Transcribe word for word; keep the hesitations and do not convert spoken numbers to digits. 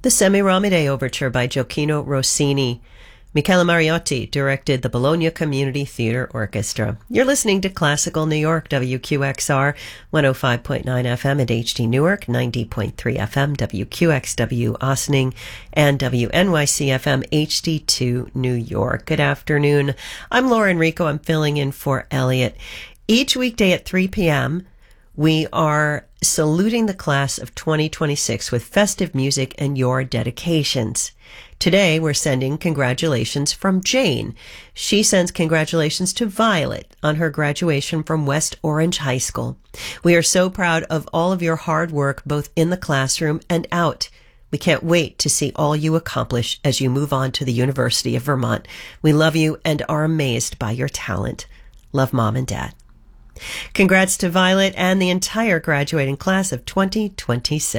The Semiramide Overture by Gioacchino Rossini. Michele Mariotti directed the Bologna Community Theater Orchestra. You're listening to Classical New York, W Q X R, one oh five point nine F M at H D Newark, ninety point three F M, W Q X W Ossining, and W N Y C F M H D two New York. Good afternoon. I'm Laura Enrico. I'm filling in for Elliot. Each weekday at three p.m., we are saluting the class of twenty twenty-six with festive music and your dedications. Today, we're sending congratulations from Jane. She sends congratulations to Violet on her graduation from West Orange High School. We are so proud of all of your hard work, both in the classroom and out. We can't wait to see all you accomplish as you move on to the University of Vermont. We love you and are amazed by your talent. Love, Mom and Dad. Congrats to Violet and the entire graduating class of twenty twenty-six.